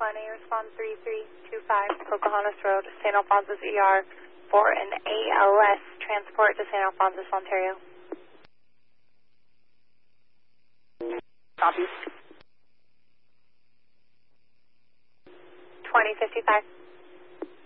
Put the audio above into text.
respond 3325, Pocahontas Road, St. Alphonsus ER for an ALS transport to St. Alphonsus, Ontario. Copy. 2055.